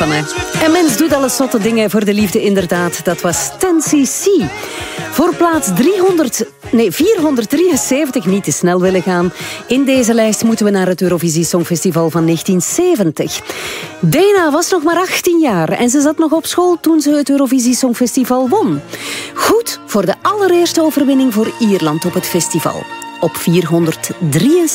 Een mens doet alle zotte dingen voor de liefde, inderdaad. Dat was 10cc. Voor plaats 473, niet te snel willen gaan. In deze lijst moeten we naar het Eurovisie Songfestival van 1970. Dana was nog maar 18 jaar en ze zat nog op school toen ze het Eurovisie Songfestival won. Goed voor de allereerste overwinning voor Ierland op het festival. Op 473.